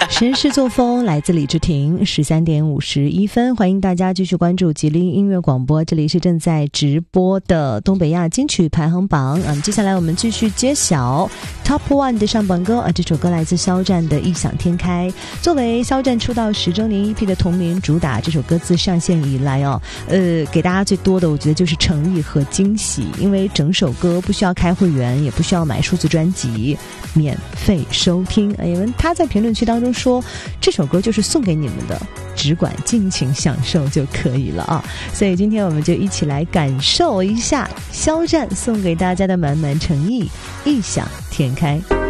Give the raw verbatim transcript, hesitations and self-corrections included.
绅士作风来自李治廷，十三点五十一分，欢迎大家继续关注吉林音乐广播，这里是正在直播的东北亚金曲排行榜。嗯，接下来我们继续揭晓 Top One 的上榜歌啊，这首歌来自肖战的《异想天开》。作为肖战出道十周年 E P 的同名主打，这首歌自上线以来哦，呃，给大家最多的我觉得就是诚意和惊喜，因为整首歌不需要开会员，也不需要买数字专辑，免费收听。因为他在评论区当中说，这首歌就是送给你们的，只管尽情享受就可以了啊！所以今天我们就一起来感受一下肖战送给大家的满满诚意，异想天开。